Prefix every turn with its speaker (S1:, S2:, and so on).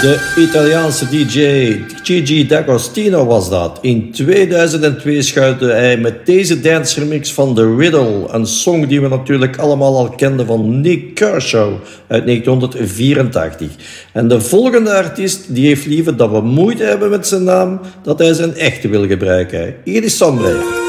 S1: De Italiaanse DJ Gigi D'Agostino was dat. In 2002 schuitte hij met deze dance remix van The Riddle. Een song die we natuurlijk allemaal al kenden van Nick Kershaw uit 1984. En de volgende artiest die heeft liever dat we moeite hebben met zijn naam, dat hij zijn echte wil gebruiken. Hier is Sombre.